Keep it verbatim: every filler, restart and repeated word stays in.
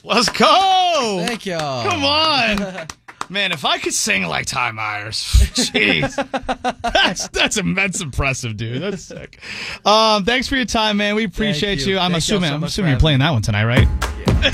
Let's go. Thank y'all. Come on. Man, if I could sing like Ty Myers, jeez. that's, that's, that's impressive, dude. That's sick. Um, thanks for your time, man. We appreciate Thank you. you. I'm Thank y'all assuming, so I'm much assuming for you're having playing that one tonight, right?